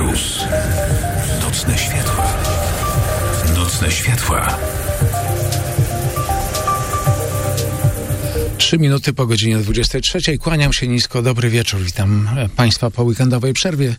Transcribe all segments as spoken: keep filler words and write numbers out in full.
Plus. Nocne światła. Nocne światła. Trzy minuty po godzinie dwudziestej trzeciej. Kłaniam się nisko. Dobry wieczór. Witam Państwa po weekendowej przerwie.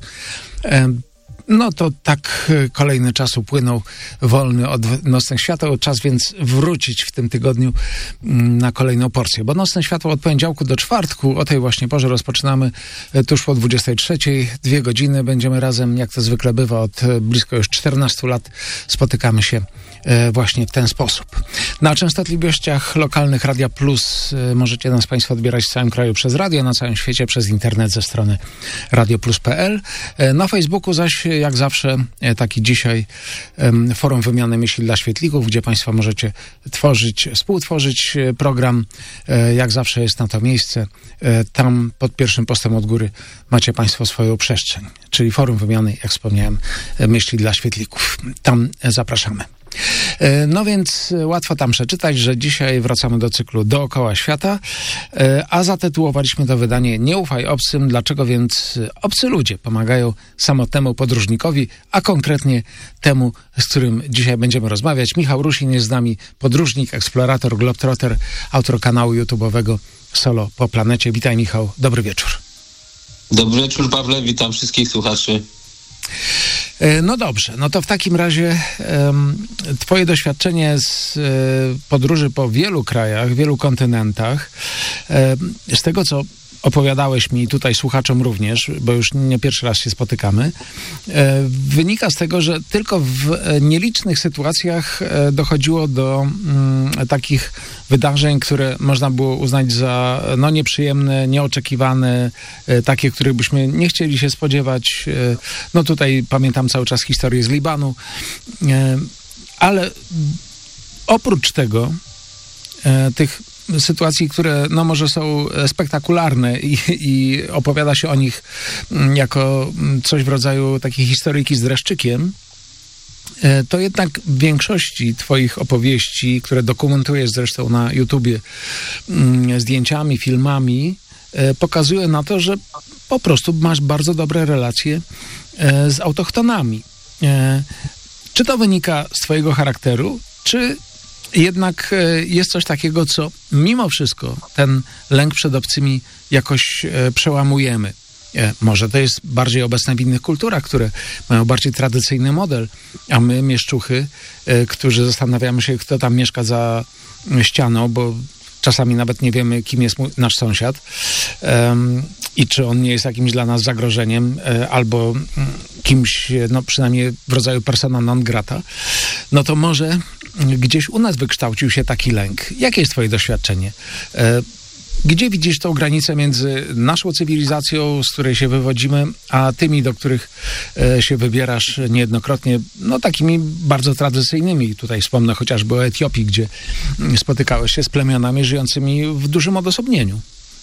No to tak kolejny czas upłynął, wolny od Nocnych Świateł. Czas więc wrócić w tym tygodniu na kolejną porcję. Bo Nocne Światło od poniedziałku do czwartku, o tej właśnie porze rozpoczynamy tuż po dwudziestej trzeciej. Dwie godziny będziemy razem, jak to zwykle bywa, od blisko już czternastu lat spotykamy się właśnie w ten sposób. Na częstotliwościach lokalnych Radia Plus możecie nas Państwo odbierać w całym kraju przez radio, na całym świecie przez internet ze strony radio plus kropka p l. Na Facebooku zaś, jak zawsze, taki dzisiaj forum wymiany myśli dla świetlików, gdzie Państwo możecie tworzyć, współtworzyć program. Jak zawsze jest na to miejsce. Tam pod pierwszym postem od góry macie Państwo swoją przestrzeń, czyli forum wymiany, jak wspomniałem, myśli dla świetlików. Tam zapraszamy. No więc łatwo tam przeczytać, że dzisiaj wracamy do cyklu Dookoła Świata, a zatytułowaliśmy to wydanie Nie ufaj obcym, dlaczego więc obcy ludzie pomagają samotnemu podróżnikowi, a konkretnie temu, z którym dzisiaj będziemy rozmawiać. Michał Rusin jest z nami, podróżnik, eksplorator, globetrotter, autor kanału YouTube'owego Solo po planecie. Witaj, Michał, dobry wieczór. Dobry wieczór, Pawle, witam wszystkich słuchaczy. No dobrze, no to w takim razie um, twoje doświadczenie z um, podróży po wielu krajach, wielu kontynentach, um, z tego co opowiadałeś mi tutaj słuchaczom również, bo już nie pierwszy raz się spotykamy, e, wynika z tego, że tylko w e, nielicznych sytuacjach e, dochodziło do m, takich wydarzeń, które można było uznać za no, nieprzyjemne, nieoczekiwane, e, takie, których byśmy nie chcieli się spodziewać. E, no tutaj pamiętam cały czas historię z Libanu, e, ale oprócz tego e, tych sytuacji, które no może są spektakularne i, i opowiada się o nich jako coś w rodzaju takiej historyjki z dreszczykiem, to jednak w większości twoich opowieści, które dokumentujesz zresztą na YouTubie zdjęciami, filmami, pokazuje na to, że po prostu masz bardzo dobre relacje z autochtonami. Czy to wynika z twojego charakteru, czy jednak jest coś takiego, co mimo wszystko ten lęk przed obcymi jakoś przełamujemy? Może to jest bardziej obecne w innych kulturach, które mają bardziej tradycyjny model, a my, mieszczuchy, którzy zastanawiamy się, kto tam mieszka za ścianą, bo czasami nawet nie wiemy, kim jest mój, nasz sąsiad um, i czy on nie jest jakimś dla nas zagrożeniem um, albo kimś, no przynajmniej w rodzaju persona non grata, no to może gdzieś u nas wykształcił się taki lęk. Jakie jest twoje doświadczenie? E, Gdzie widzisz tą granicę między naszą cywilizacją, z której się wywodzimy, a tymi, do których e, się wybierasz niejednokrotnie, no takimi bardzo tradycyjnymi? Tutaj wspomnę chociażby o Etiopii, gdzie spotykałeś się z plemionami żyjącymi w dużym odosobnieniu.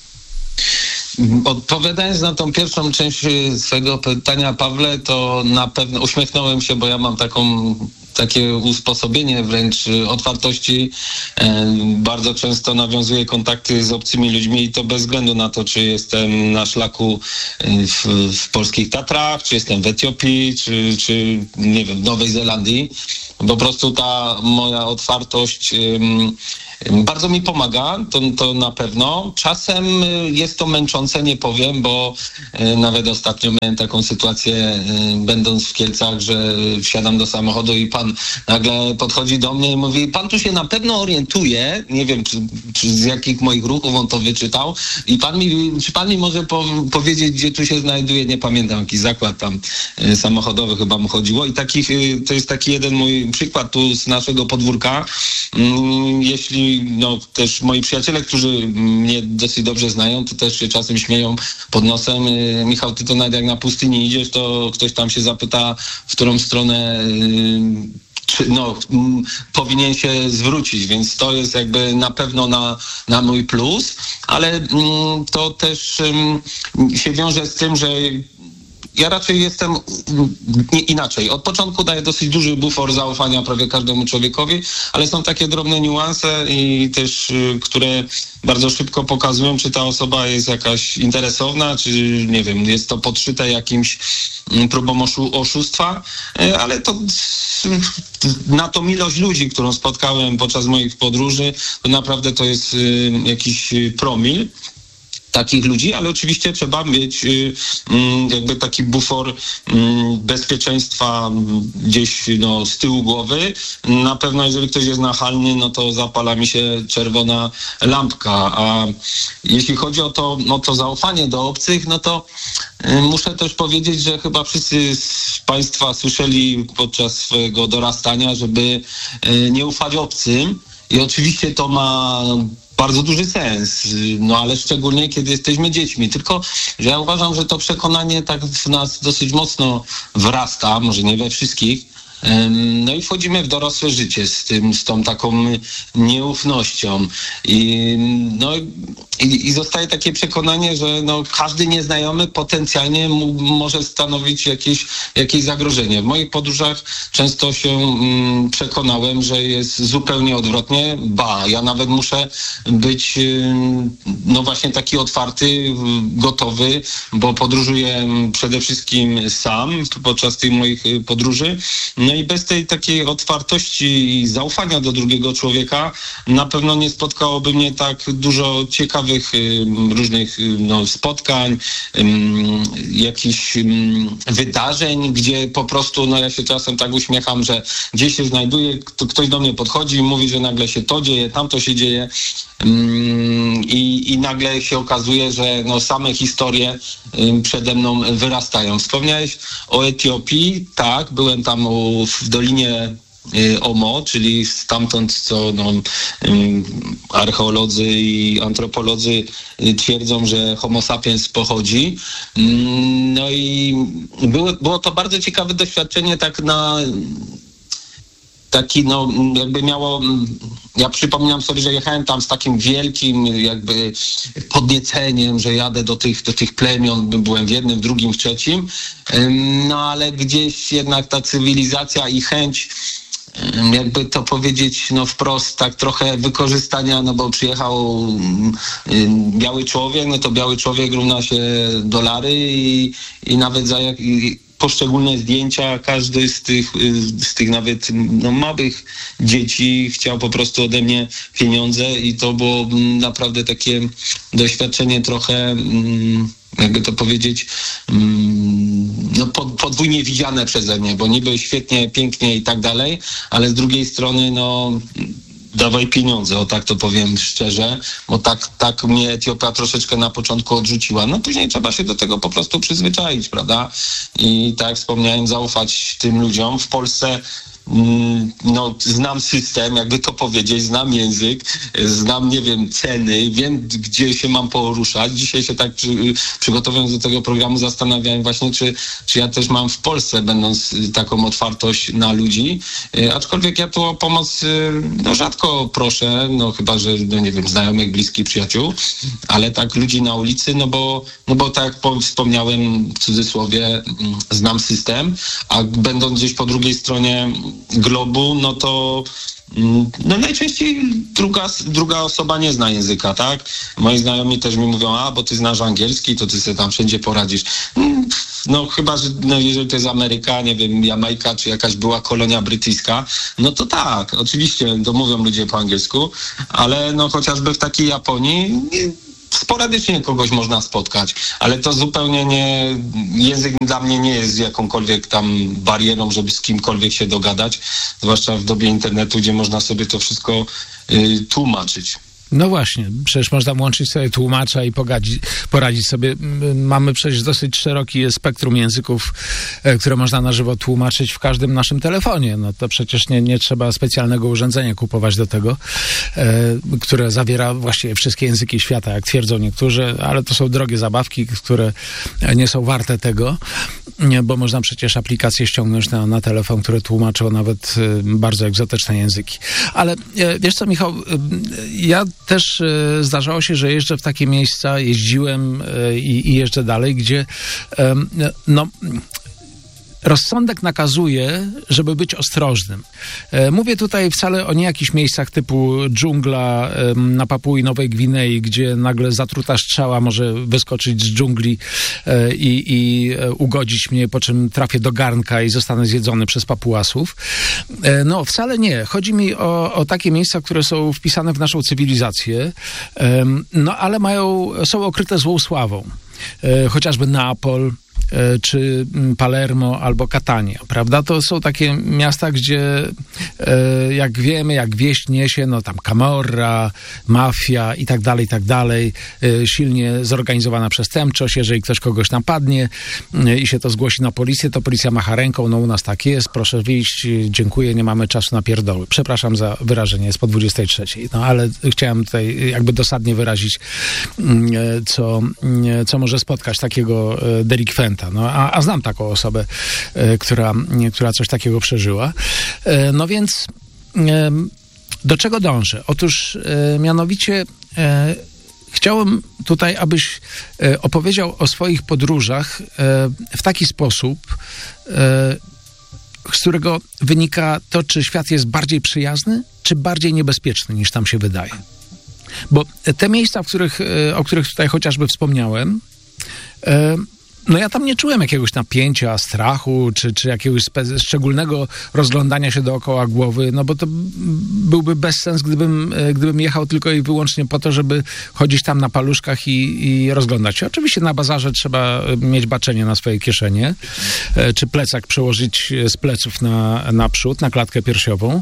Odpowiadając na tą pierwszą część swojego pytania, Pawle, to na pewno uśmiechnąłem się, bo ja mam taką takie usposobienie wręcz otwartości. Bardzo często nawiązuję kontakty z obcymi ludźmi i to bez względu na to, czy jestem na szlaku w, w polskich Tatrach, czy jestem w Etiopii, czy, czy nie wiem, w Nowej Zelandii. Po prostu ta moja otwartość bardzo mi pomaga, to, to na pewno. Czasem jest to męczące, nie powiem, bo nawet ostatnio miałem taką sytuację, będąc w Kielcach, że wsiadam do samochodu i pan nagle podchodzi do mnie i mówi: pan tu się na pewno orientuje, nie wiem, czy, czy z jakich moich ruchów on to wyczytał, i pan mi, czy pan mi może po, powiedzieć, gdzie tu się znajduje, nie pamiętam, jakiś zakład tam samochodowy chyba mu chodziło, i takich, to jest taki jeden mój przykład tu z naszego podwórka. Jeśli no też moi przyjaciele, którzy mnie dosyć dobrze znają, to też się czasem śmieją pod nosem: Michał, ty to nawet jak na pustyni idziesz, to ktoś tam się zapyta, w którą stronę czy, no, m, powinien się zwrócić, więc to jest jakby na pewno na, na mój plus, ale m, to też m, się wiąże z tym, że ja raczej jestem nie, inaczej. Od początku daję dosyć duży bufor zaufania prawie każdemu człowiekowi, ale są takie drobne niuanse i też, które bardzo szybko pokazują, czy ta osoba jest jakaś interesowna, czy nie wiem, jest to podszyte jakimś próbą oszu- oszustwa, ale to na tą ilość ludzi, którą spotkałem podczas moich podróży, to naprawdę to jest jakiś promil takich ludzi, ale oczywiście trzeba mieć y, y, jakby taki bufor y, bezpieczeństwa gdzieś no, z tyłu głowy. Na pewno jeżeli ktoś jest nachalny, no to zapala mi się czerwona lampka. A jeśli chodzi o to, no, to zaufanie do obcych, no to y, muszę też powiedzieć, że chyba wszyscy z Państwa słyszeli podczas swojego dorastania, żeby y, nie ufać obcym. I oczywiście to ma bardzo duży sens, no ale szczególnie kiedy jesteśmy dziećmi. Tylko, że ja uważam, że to przekonanie tak w nas dosyć mocno wrasta, może nie we wszystkich. No i wchodzimy w dorosłe życie z tym, z tą taką nieufnością. I, no, i, i zostaje takie przekonanie, że no, każdy nieznajomy potencjalnie m- może stanowić jakieś, jakieś zagrożenie. W moich podróżach często się mm, przekonałem, że jest zupełnie odwrotnie. Ba, ja nawet muszę być mm, no właśnie taki otwarty, gotowy, bo podróżuję przede wszystkim sam podczas tych moich podróży. No i bez tej takiej otwartości i zaufania do drugiego człowieka na pewno nie spotkałoby mnie tak dużo ciekawych y, różnych y, no, spotkań, y, jakichś y, wydarzeń, gdzie po prostu, no ja się czasem tak uśmiecham, że gdzieś się znajduję, kto, ktoś do mnie podchodzi i mówi, że nagle się to dzieje, tamto się dzieje y, i, i nagle się okazuje, że no, same historie y, przede mną wyrastają. Wspomniałeś o Etiopii, tak, byłem tam u w Dolinie Omo, czyli stamtąd, co no, archeolodzy i antropolodzy twierdzą, że Homo sapiens pochodzi. No i było, było to bardzo ciekawe doświadczenie, tak na taki, no, jakby miało, ja przypominam sobie, że jechałem tam z takim wielkim jakby podnieceniem, że jadę do tych, do tych plemion, byłem w jednym, w drugim, w trzecim, no ale gdzieś jednak ta cywilizacja i chęć, jakby to powiedzieć, no wprost, tak trochę wykorzystania, no bo przyjechał biały człowiek, no to biały człowiek równa się dolary i, i nawet za jak, i poszczególne zdjęcia, każdy z tych, z tych nawet no, małych dzieci chciał po prostu ode mnie pieniądze i to było naprawdę takie doświadczenie trochę, jakby to powiedzieć, no podwójnie widziane przeze mnie, bo niby świetnie, pięknie i tak dalej, ale z drugiej strony no dawaj pieniądze, o tak to powiem szczerze, bo tak, tak mnie Etiopia troszeczkę na początku odrzuciła. No później trzeba się do tego po prostu przyzwyczaić, prawda? I tak jak wspomniałem, zaufać tym ludziom. W Polsce no, znam system, jakby to powiedzieć, znam język, znam, nie wiem, ceny, wiem, gdzie się mam poruszać. Dzisiaj się tak przy, przygotowując do tego programu zastanawiałem właśnie, czy, czy ja też mam w Polsce, będąc taką otwartość na ludzi. Aczkolwiek ja tu o pomoc no, rzadko proszę, no chyba, że, no nie wiem, znajomych, bliskich, przyjaciół, ale tak ludzi na ulicy, no bo, no bo tak jak wspomniałem w cudzysłowie, znam system, a będąc gdzieś po drugiej stronie globu, no to no najczęściej druga, druga osoba nie zna języka, tak? Moi znajomi też mi mówią, a bo ty znasz angielski, to ty sobie tam wszędzie poradzisz. No chyba, że no, jeżeli to jest Ameryka, nie wiem, Jamajka, czy jakaś była kolonia brytyjska, no to tak, oczywiście to mówią ludzie po angielsku, ale no chociażby w takiej Japonii nie, sporadycznie kogoś można spotkać, ale to zupełnie nie, język dla mnie nie jest jakąkolwiek tam barierą, żeby z kimkolwiek się dogadać, zwłaszcza w dobie internetu, gdzie można sobie to wszystko y, tłumaczyć. No właśnie, przecież można włączyć sobie tłumacza i pogadzi, poradzić sobie. Mamy przecież dosyć szerokie spektrum języków, które można na żywo tłumaczyć w każdym naszym telefonie. No to przecież nie, nie trzeba specjalnego urządzenia kupować do tego, e, które zawiera właściwie wszystkie języki świata, jak twierdzą niektórzy, ale to są drogie zabawki, które nie są warte tego. nie, bo można przecież aplikacje ściągnąć na, na telefon, które tłumaczą nawet y, bardzo egzotyczne języki. Ale y, wiesz co, Michał, y, ja też y, zdarzało się, że jeżdżę w takie miejsca, jeździłem y, i jeżdżę dalej, gdzie y, no... rozsądek nakazuje, żeby być ostrożnym. Mówię tutaj wcale o nie jakichś miejscach typu dżungla na Papui Nowej Gwinei, gdzie nagle zatruta strzała może wyskoczyć z dżungli i, i ugodzić mnie, po czym trafię do garnka i zostanę zjedzony przez papuasów. No, wcale nie. Chodzi mi o, o takie miejsca, które są wpisane w naszą cywilizację, no ale mają, są okryte złą sławą. Chociażby Neapol, czy Palermo albo Catania, prawda? To są takie miasta, gdzie jak wiemy, jak wieść niesie, no tam Camorra, mafia i tak dalej, i tak dalej, silnie zorganizowana przestępczość. Jeżeli ktoś kogoś napadnie i się to zgłosi na policję, to policja macha ręką, no u nas tak jest, proszę wyjść, dziękuję, nie mamy czasu na pierdoły. Przepraszam za wyrażenie, jest po dwudziestej trzeciej, no ale chciałem tutaj jakby dosadnie wyrazić, co, co może spotkać takiego delikwenta. No, a, a znam taką osobę, e, która, nie, która coś takiego przeżyła. E, no więc e, do czego dążę? Otóż e, mianowicie e, chciałem tutaj, abyś e, opowiedział o swoich podróżach e, w taki sposób, e, z którego wynika to, czy świat jest bardziej przyjazny, czy bardziej niebezpieczny, niż tam się wydaje. Bo te miejsca, w których, e, o których tutaj chociażby wspomniałem, e, no ja tam nie czułem jakiegoś napięcia, strachu, czy, czy jakiegoś spe- szczególnego rozglądania się dookoła głowy, no bo to byłby bezsens, gdybym, gdybym jechał tylko i wyłącznie po to, żeby chodzić tam na paluszkach i, i rozglądać się. Oczywiście na bazarze trzeba mieć baczenie na swoje kieszenie, czy plecak przełożyć z pleców na, na przód, na klatkę piersiową,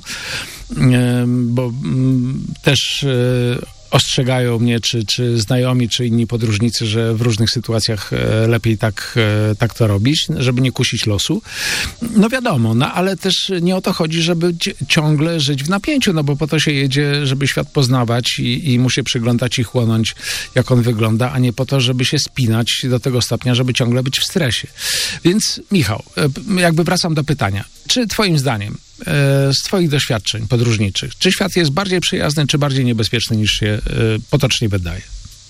bo też ostrzegają mnie, czy, czy znajomi, czy inni podróżnicy, że w różnych sytuacjach lepiej tak, tak to robić, żeby nie kusić losu. No wiadomo, no ale też nie o to chodzi, żeby ciągle żyć w napięciu, no bo po to się jedzie, żeby świat poznawać i, i mu się przyglądać i chłonąć, jak on wygląda, a nie po to, żeby się spinać do tego stopnia, żeby ciągle być w stresie. Więc Michał, jakby wracam do pytania. Czy twoim zdaniem, z twoich doświadczeń podróżniczych, czy świat jest bardziej przyjazny, czy bardziej niebezpieczny, niż się potocznie wydaje?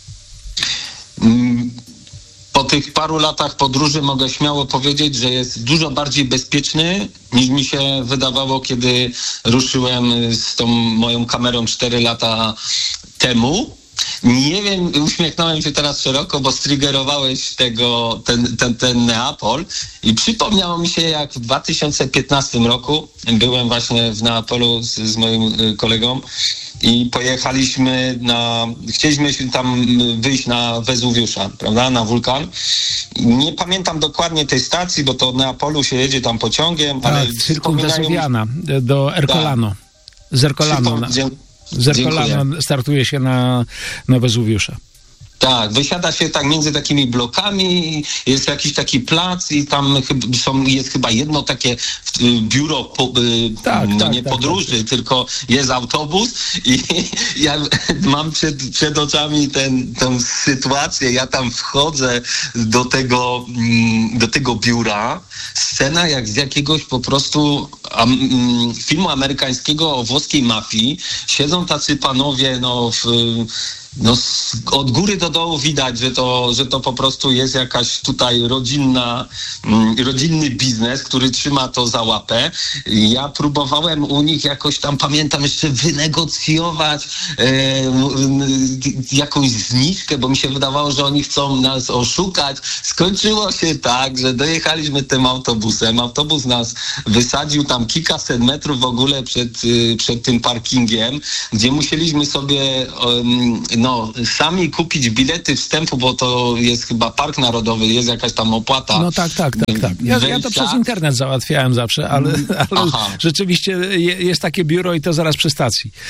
Po tych paru latach podróży mogę śmiało powiedzieć, że jest dużo bardziej bezpieczny, niż mi się wydawało, kiedy ruszyłem z tą moją kamerą cztery lata temu. Nie wiem, uśmiechnąłem się teraz szeroko, bo striggerowałeś tego, ten, ten, ten Neapol i przypomniało mi się, jak w dwa tysiące piętnastym roku byłem właśnie w Neapolu z, z moim kolegą i pojechaliśmy na, chcieliśmy tam wyjść na Wezuwiusza, prawda, na wulkan. Nie pamiętam dokładnie tej stacji, bo to od Neapolu się jedzie tam pociągiem, tak, ale Circum Vesuviana do Ercolano. Tak. Z Ercolano. Na... Z Ercolano startuje się na, na Wezuwiusza. Tak, wysiada się tak między takimi blokami, jest jakiś taki plac i tam są, jest chyba jedno takie biuro po, tak, no tak, nie tak, podróży, tak. Tylko jest autobus i ja mam przed, przed oczami ten, tę sytuację, ja tam wchodzę do tego, do tego biura, scena jak z jakiegoś po prostu um, filmu amerykańskiego o włoskiej mafii, siedzą tacy panowie, no w No, od góry do dołu widać, że to, że to po prostu jest jakaś tutaj rodzinna, rodzinny biznes, który trzyma to za łapę. Ja próbowałem u nich jakoś tam, pamiętam, jeszcze wynegocjować e, jakąś zniżkę, bo mi się wydawało, że oni chcą nas oszukać. Skończyło się tak, że dojechaliśmy tym autobusem. Autobus nas wysadził tam kilkaset metrów w ogóle przed, przed tym parkingiem, gdzie musieliśmy sobie no, No, sami kupić bilety wstępu, bo to jest chyba park narodowy, jest jakaś tam opłata. No tak, tak, tak, tak. Ja, ja to przez internet załatwiałem zawsze, ale, ale rzeczywiście jest takie biuro i to zaraz przy stacji.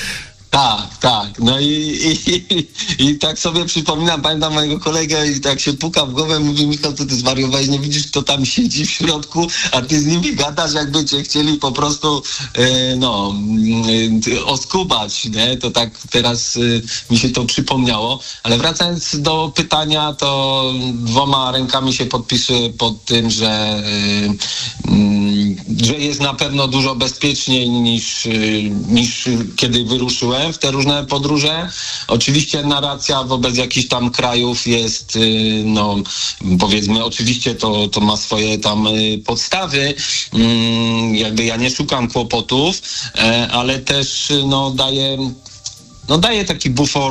Tak, tak. No i, i, i tak sobie przypominam, pamiętam mojego kolegę i tak się puka w głowę, mówi: Michał, co ty zwariowałeś, nie widzisz, kto tam siedzi w środku, a ty z nimi gadasz, jakby cię chcieli po prostu e, no e, oskubać, nie? To tak teraz e, mi się to przypomniało. Ale wracając do pytania, to dwoma rękami się podpisuję pod tym, że, e, m, że jest na pewno dużo bezpieczniej niż, e, niż kiedy wyruszyłem w te różne podróże. Oczywiście narracja wobec jakichś tam krajów jest, no powiedzmy, oczywiście to, to ma swoje tam podstawy. Jakby ja nie szukam kłopotów, ale też no daje no daje taki bufor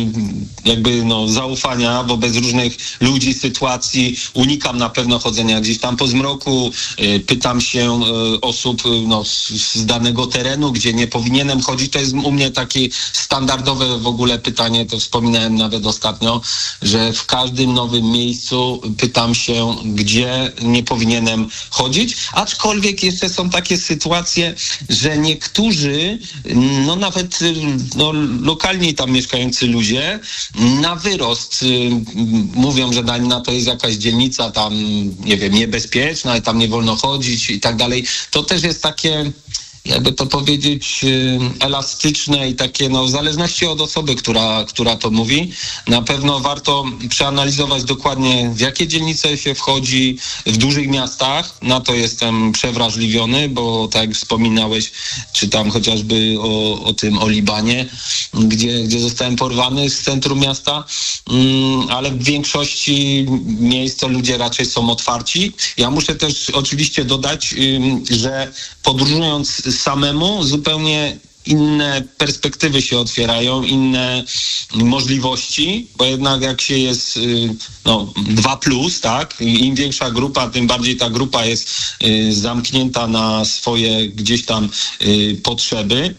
jakby no zaufania wobec różnych ludzi, sytuacji. Unikam na pewno chodzenia gdzieś tam po zmroku. Pytam się osób no, z danego terenu, gdzie nie powinienem chodzić. To jest u mnie takie standardowe w ogóle pytanie, to wspominałem nawet ostatnio, że w każdym nowym miejscu pytam się, gdzie nie powinienem chodzić. Aczkolwiek jeszcze są takie sytuacje, że niektórzy, no nawet no, lokalni tam mieszkający ludzie na wyrost y, mówią, że na to jest jakaś dzielnica tam, nie wiem, niebezpieczna i tam nie wolno chodzić i tak dalej. To też jest takie, jakby to powiedzieć, elastyczne i takie, no w zależności od osoby, która, która to mówi. Na pewno warto przeanalizować dokładnie, w jakie dzielnice się wchodzi w dużych miastach. Na to jestem przewrażliwiony, bo tak jak wspominałeś, czytam chociażby o, o tym, o Libanie, gdzie, gdzie zostałem porwany z centrum miasta, um, ale w większości miejsc to ludzie raczej są otwarci. Ja muszę też oczywiście dodać, um, że podróżując samemu zupełnie inne perspektywy się otwierają, inne możliwości, bo jednak jak się jest no, dwa plus, tak, im większa grupa, tym bardziej ta grupa jest zamknięta na swoje gdzieś tam potrzeby.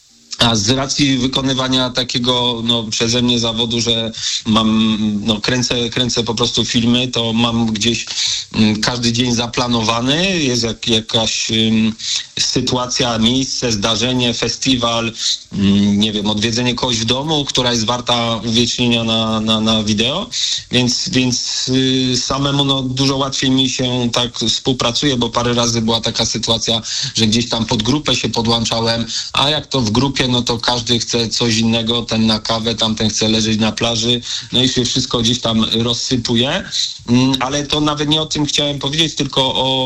A z racji wykonywania takiego no, przeze mnie zawodu, że mam, no, kręcę, kręcę po prostu filmy, to mam gdzieś m, każdy dzień zaplanowany, jest jak, jakaś m, sytuacja, miejsce, zdarzenie, festiwal, m, nie wiem, odwiedzenie kogoś w domu, która jest warta uwiecznienia na, na, na wideo, więc, więc y, samemu no, dużo łatwiej mi się tak współpracuje, bo parę razy była taka sytuacja, że gdzieś tam pod grupę się podłączałem, a jak to w grupie, no to każdy chce coś innego, ten na kawę, tamten chce leżeć na plaży, no i się wszystko gdzieś tam rozsypuje, ale to nawet nie o tym chciałem powiedzieć, tylko o,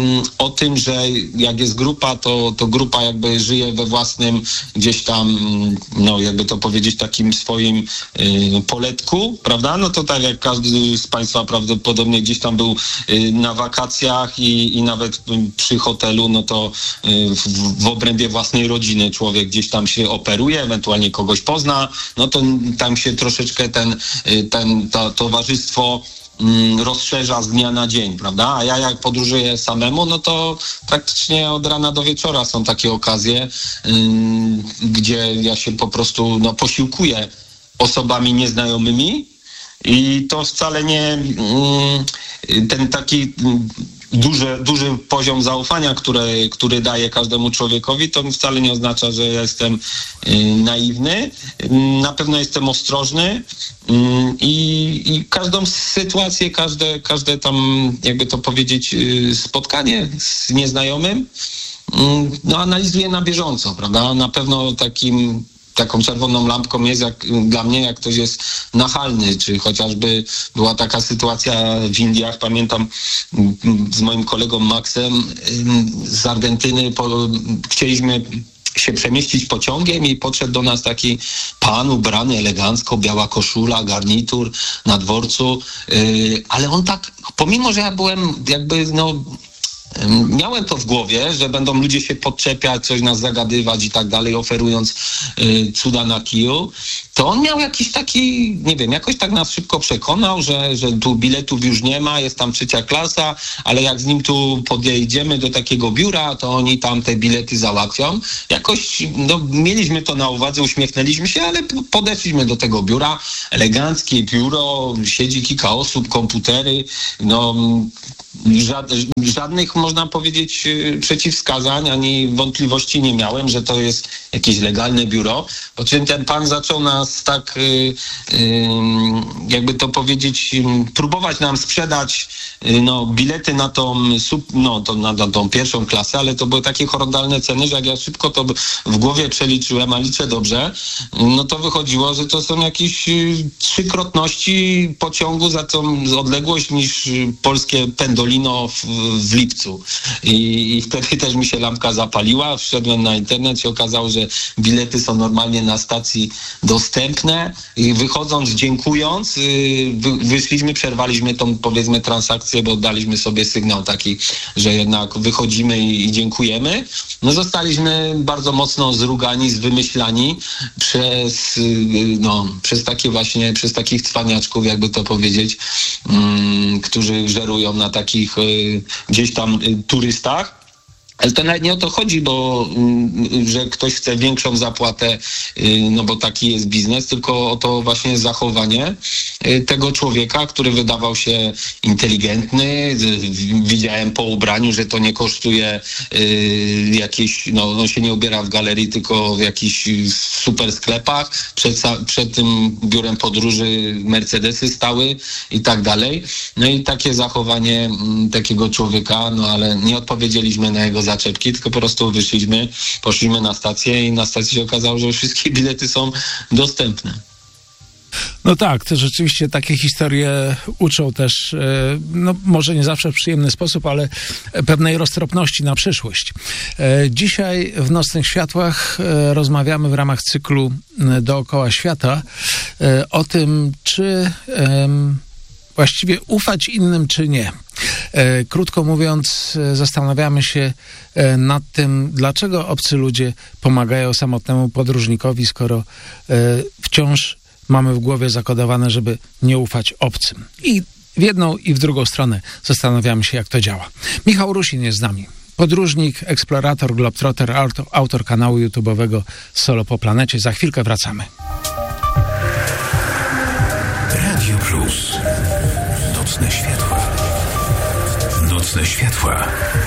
o tym, że jak jest grupa, to, to grupa jakby żyje we własnym gdzieś tam, no jakby to powiedzieć, takim swoim y, poletku, prawda? No to tak jak każdy z Państwa prawdopodobnie gdzieś tam był y, na wakacjach i, i nawet przy hotelu, no to y, w, w obrębie własnej rodziny człowiek gdzieś tam się operuje, ewentualnie kogoś pozna, no to tam się troszeczkę ten, ten to towarzystwo rozszerza z dnia na dzień, prawda? A ja jak podróżuję samemu, no to praktycznie od rana do wieczora są takie okazje, yy, gdzie ja się po prostu no, posiłkuję osobami nieznajomymi i to wcale nie yy, ten taki Duży, duży poziom zaufania, który, który daje każdemu człowiekowi, to wcale nie oznacza, że ja jestem y, naiwny. Na pewno jestem ostrożny y, i każdą sytuację, każde, każde tam, jakby to powiedzieć, y, spotkanie z nieznajomym, y, no analizuję na bieżąco, prawda? Na pewno takim taką czerwoną lampką jest jak, dla mnie, jak ktoś jest nachalny, czy chociażby była taka sytuacja w Indiach, pamiętam z moim kolegą Maxem z Argentyny, po, chcieliśmy się przemieścić pociągiem i podszedł do nas taki pan ubrany elegancko, biała koszula, garnitur na dworcu, yy, ale on tak, pomimo że ja byłem jakby no miałem to w głowie, że będą ludzie się podczepiać, coś nas zagadywać i tak dalej, oferując y, cuda na kiju, to on miał jakiś taki, nie wiem, jakoś tak nas szybko przekonał, że, że tu biletów już nie ma, jest tam trzecia klasa, ale jak z nim tu podjedziemy do takiego biura, to oni tam te bilety załatwią. Jakoś, no, mieliśmy to na uwadze, uśmiechnęliśmy się, ale podeszliśmy do tego biura, eleganckie biuro, siedzi kilka osób, komputery, no, żad, żadnych można powiedzieć, przeciwwskazań, ani wątpliwości nie miałem, że to jest jakieś legalne biuro. Po czym ten pan zaczął nas tak, jakby to powiedzieć, próbować nam sprzedać no, bilety na tą, no, to na, na tą pierwszą klasę, ale to były takie horrendalne ceny, że jak ja szybko to w głowie przeliczyłem, a liczę dobrze, no to wychodziło, że to są jakieś trzykrotności pociągu za tą odległość niż polskie Pendolino w, w Lipcu. I, I wtedy też mi się lampka zapaliła, wszedłem na internet, się okazało, że bilety są normalnie na stacji dostępne i wychodząc, dziękując, wy, wyszliśmy, przerwaliśmy tą, powiedzmy, transakcję, bo oddaliśmy sobie sygnał taki, że jednak wychodzimy i, i dziękujemy. No zostaliśmy bardzo mocno zrugani, zwymyślani przez, no, przez takie właśnie, przez takich cwaniaczków, jakby to powiedzieć, um, którzy żerują na takich y, gdzieś tam y, turystach. Ale to nawet nie o to chodzi, bo że ktoś chce większą zapłatę, no bo taki jest biznes, tylko o to właśnie zachowanie tego człowieka, który wydawał się inteligentny. Widziałem po ubraniu, że to nie kosztuje jakieś, no on się nie ubiera w galerii, tylko w jakichś super sklepach. Przed, przed tym biurem podróży Mercedesy stały i tak dalej. No i takie zachowanie takiego człowieka, no ale nie odpowiedzieliśmy na jego zaczepki, tylko po prostu wyszliśmy, poszliśmy na stację i na stacji się okazało, że wszystkie bilety są dostępne. No tak, to rzeczywiście takie historie uczą też, no może nie zawsze w przyjemny sposób, ale pewnej roztropności na przyszłość. Dzisiaj w Nocnych Światłach rozmawiamy w ramach cyklu Dookoła Świata o tym, czy właściwie ufać innym, czy nie. Krótko mówiąc, zastanawiamy się nad tym, dlaczego obcy ludzie pomagają samotnemu podróżnikowi, skoro wciąż mamy w głowie zakodowane, żeby nie ufać obcym. I w jedną i w drugą stronę zastanawiamy się, jak to działa. Michał Rusin jest z nami. Podróżnik, eksplorator, globetrotter, autor, autor kanału YouTube'owego Solo po planecie. Za chwilkę wracamy. Radio Plus. Nocne światła. Nocne światła.